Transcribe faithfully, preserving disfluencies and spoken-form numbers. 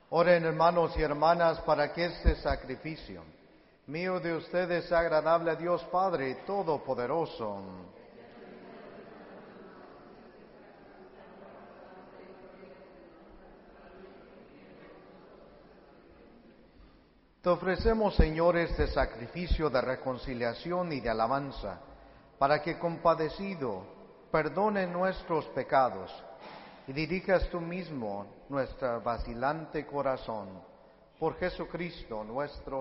Oren, hermanos y hermanas, para que este sacrificio mío de ustedes sea agradable a Dios Padre Todopoderoso. Te ofrecemos, Señor, este sacrificio de reconciliación y de alabanza, para que, compadecido, perdone nuestros pecados y dirijas tú mismo nuestro vacilante corazón. Por Jesucristo nuestro